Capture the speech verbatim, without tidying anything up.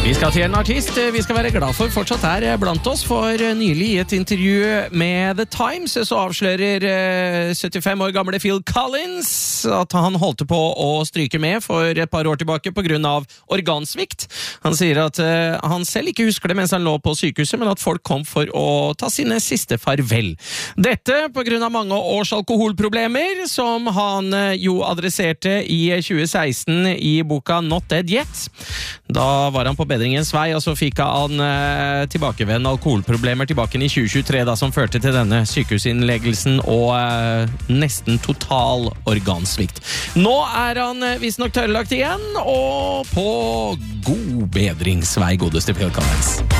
Vi skal til en artist vi skal være glad for fortsatt er blant oss, for nylig i et intervju med The Times så avslører syttifem år gamle Phil Collins at han holdt på å stryke med for et par år tilbake på grunn av organsvikt. Han sier at han selv ikke husker det mens han lå på sykehuset, men at folk kom for å ta sine siste farvel. Dette på grunn av mange års alkoholproblemer, som han jo adresserte i tjue seksten i boka Not Dead Yet. Da var han på bedringens vei, og så fikk han eh, tilbakevendende alkoholproblemer tilbake i tjue tjuetre, da, som førte til denne sykehusinnleggelsen og eh, nesten total organsvikt. Nå er han eh, visst nok tørrlagt igjen, og på god bedringsvei, godeste Phil Collins.